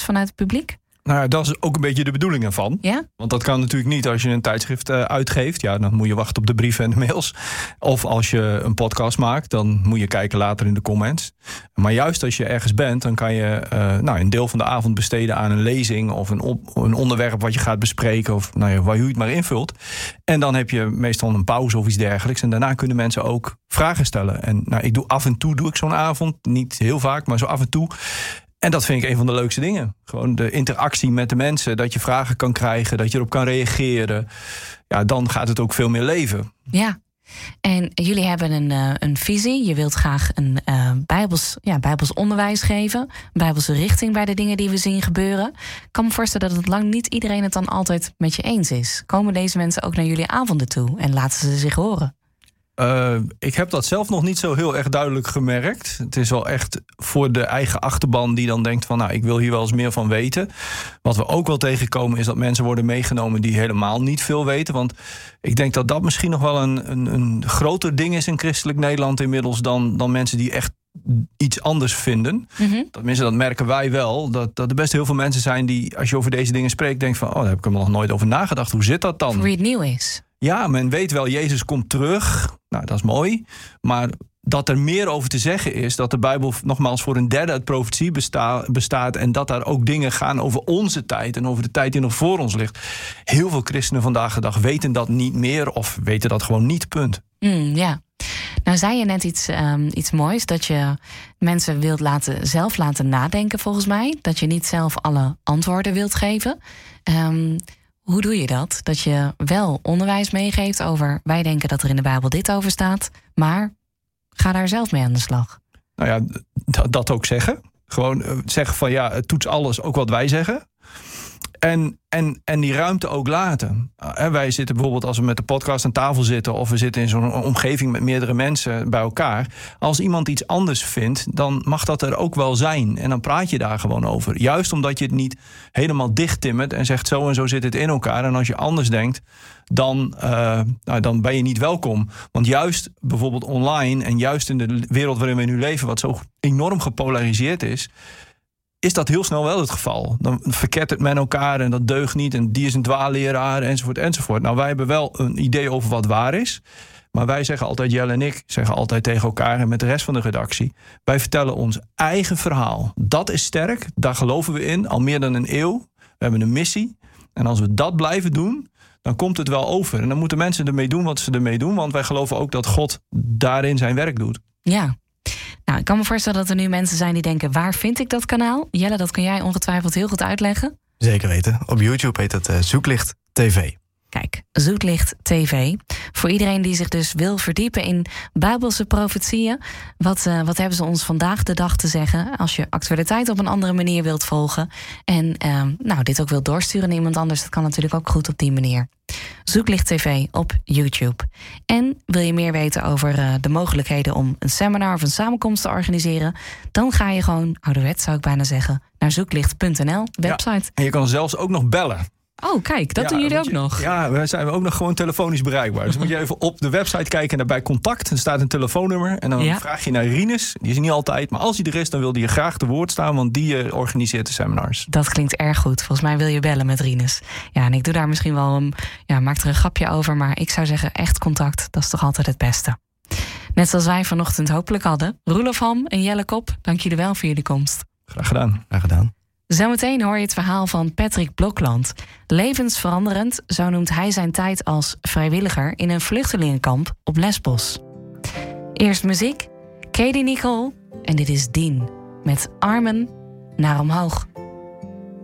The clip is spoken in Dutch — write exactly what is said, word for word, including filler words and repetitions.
vanuit het publiek? Nou ja, dat is ook een beetje de bedoeling ervan. Ja? Want dat kan natuurlijk niet als je een tijdschrift uh, uitgeeft. Ja, dan moet je wachten op de brieven en de mails. Of als je een podcast maakt, dan moet je kijken later in de comments. Maar juist als je ergens bent, dan kan je uh, nou, een deel van de avond besteden aan een lezing of een, op, een onderwerp wat je gaat bespreken. Of nou ja, waar je het maar invult. En dan heb je meestal een pauze of iets dergelijks. En daarna kunnen mensen ook vragen stellen. En nou, ik doe af en toe doe ik zo'n avond. Niet heel vaak, maar zo af en toe. En dat vind ik een van de leukste dingen. Gewoon de interactie met de mensen. Dat je vragen kan krijgen, dat je erop kan reageren. Ja, dan gaat het ook veel meer leven. Ja, en jullie hebben een, uh, een visie. Je wilt graag een uh, bijbels, ja, bijbels onderwijs geven. Een bijbelse richting bij de dingen die we zien gebeuren. Ik kan me voorstellen dat het lang niet iedereen het dan altijd met je eens is. Komen deze mensen ook naar jullie avonden toe en laten ze zich horen? Uh, ik heb dat zelf nog niet zo heel erg duidelijk gemerkt. Het is wel echt voor de eigen achterban die dan denkt van, nou, ik wil hier wel eens meer van weten. Wat we ook wel tegenkomen is dat mensen worden meegenomen die helemaal niet veel weten. Want ik denk dat dat misschien nog wel een, een, een groter ding is in christelijk Nederland inmiddels dan, dan mensen die echt iets anders vinden. Mm-hmm. Tenminste, dat merken wij wel. Dat, dat er best heel veel mensen zijn die, als je over deze dingen spreekt, denkt van, oh, daar heb ik er nog nooit over nagedacht. Hoe zit dat dan? Voor wie het nieuw is. Ja, men weet wel, Jezus komt terug. Nou, dat is mooi. Maar dat er meer over te zeggen is, dat de Bijbel nogmaals voor een derde uit profetie besta- bestaat... en dat daar ook dingen gaan over onze tijd en over de tijd die nog voor ons ligt. Heel veel christenen vandaag de dag weten dat niet meer of weten dat gewoon niet, punt. Mm, ja. Nou zei je net iets, um, iets moois, dat je mensen wilt laten, zelf laten nadenken volgens mij. Dat je niet zelf alle antwoorden wilt geven. Um, Hoe doe je dat? Dat je wel onderwijs meegeeft over, wij denken dat er in de Bijbel dit over staat, maar ga daar zelf mee aan de slag. Nou ja, d- dat ook zeggen. Gewoon uh, zeggen van ja, toets alles, ook wat wij zeggen. En, en, en die ruimte ook laten. Uh, wij zitten bijvoorbeeld als we met de podcast aan tafel zitten, of we zitten in zo'n omgeving met meerdere mensen bij elkaar. Als iemand iets anders vindt, dan mag dat er ook wel zijn. En dan praat je daar gewoon over. Juist omdat je het niet helemaal dichttimmert en zegt zo en zo zit het in elkaar. En als je anders denkt, dan, uh, nou, dan ben je niet welkom. Want juist bijvoorbeeld online en juist in de wereld waarin we nu leven, wat zo enorm gepolariseerd is, is dat heel snel wel het geval. Dan verkettert men elkaar en dat deugt niet en die is een dwaalleraar enzovoort enzovoort. Nou, wij hebben wel een idee over wat waar is. Maar wij zeggen altijd, Jelle en ik zeggen altijd tegen elkaar en met de rest van de redactie, wij vertellen ons eigen verhaal. Dat is sterk, daar geloven we in, al meer dan een eeuw. We hebben een missie. En als we dat blijven doen, dan komt het wel over. En dan moeten mensen ermee doen wat ze ermee doen, want wij geloven ook dat God daarin zijn werk doet. Ja. Nou, ik kan me voorstellen dat er nu mensen zijn die denken, waar vind ik dat kanaal? Jelle, dat kan jij ongetwijfeld heel goed uitleggen. Zeker weten. Op YouTube heet het uh, Zoeklicht T V. Kijk, Zoeklicht T V. Voor iedereen die zich dus wil verdiepen in Bijbelse profetieën. Wat, uh, wat hebben ze ons vandaag de dag te zeggen? Als je actualiteit op een andere manier wilt volgen. En uh, nou, dit ook wilt doorsturen naar iemand anders. Dat kan natuurlijk ook goed op die manier. Zoeklicht T V op YouTube. En wil je meer weten over uh, de mogelijkheden om een seminar of een samenkomst te organiseren? Dan ga je gewoon, ouderwets zou ik bijna zeggen, naar zoeklicht punt n l, website. Ja, en je kan zelfs ook nog bellen. Oh, kijk, dat ja, doen jullie ook je, nog. Ja, we zijn ook nog gewoon telefonisch bereikbaar. Dus moet je even op de website kijken en daarbij contact. Er staat een telefoonnummer en dan ja. vraag je naar Rinus. Die is niet altijd, maar als hij er is, dan wil hij je graag te woord staan, want die uh, organiseert de seminars. Dat klinkt erg goed. Volgens mij wil je bellen met Rinus. Ja, en ik doe daar misschien wel een, ja, maak er een grapje over, maar ik zou zeggen echt contact, dat is toch altijd het beste. Net zoals wij vanochtend hopelijk hadden. Roelof Ham en Jelle Kop, dank jullie wel voor jullie komst. Graag gedaan. Graag gedaan. Zometeen hoor je het verhaal van Patrick Blokland. Levensveranderend, zo noemt hij zijn tijd als vrijwilliger in een vluchtelingenkamp op Lesbos. Eerst muziek, Katie Nicole en dit is Dien met Armen naar omhoog.